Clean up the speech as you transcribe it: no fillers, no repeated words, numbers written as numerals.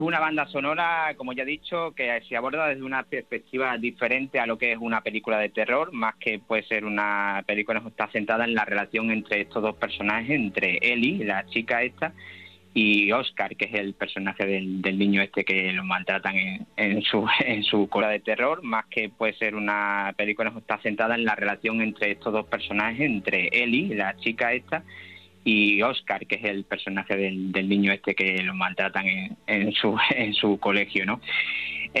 Una banda sonora, como ya he dicho, que se aborda desde una perspectiva diferente a lo que es una película de terror, más que puede ser una película que está centrada en la relación entre estos dos personajes, entre Ellie, la chica esta, y Oscar, que es el personaje del niño este que lo maltratan en su cola de terror, más que puede ser una película que está centrada en la relación entre estos dos personajes, entre Ellie, la chica esta, y Oscar, que es el personaje del niño este que lo maltratan en su colegio, ¿no?